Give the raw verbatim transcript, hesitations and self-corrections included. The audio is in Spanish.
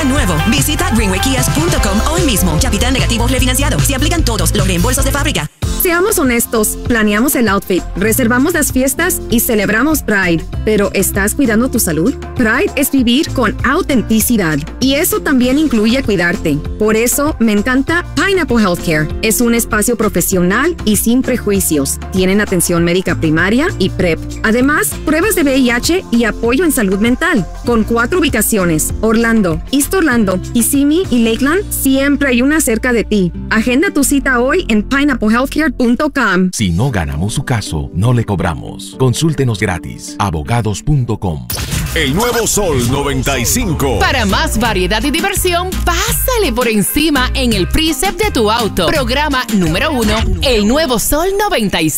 Kia nuevo. Visita greenway kias punto com hoy mismo. Capital negativo refinanciado. Se aplican todos los reembolsos de fábrica. Seamos honestos, planeamos el outfit, reservamos las fiestas y celebramos Pride. Pero ¿estás cuidando tu salud? Pride es vivir con autenticidad. Y eso también incluye cuidarte. Por eso me encanta Pineapple Healthcare. Es un espacio profesional y sin prejuicios. Tienen atención médica primaria y PrEP. Además, pruebas de V I H y apoyo en salud mental. Con cuatro ubicaciones, Orlando, East Orlando, Kissimmee y Lakeland, siempre hay una cerca de ti. Agenda tu cita hoy en pineapple healthcare punto com. Si no ganamos su caso, no le cobramos. Consúltenos gratis. abogados punto com. El nuevo Sol noventa y cinco. Para más variedad y diversión, pásale por encima en el Precept de tu auto. Programa número uno, el nuevo Sol noventa y cinco.